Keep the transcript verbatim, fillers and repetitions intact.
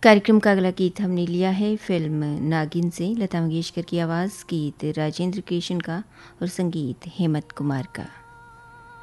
कार्यक्रम का अगला गीत हमने लिया है फिल्म नागिन से। लता मंगेशकर की आवाज़, गीत राजेंद्र कृष्ण का और संगीत हेमंत कुमार का।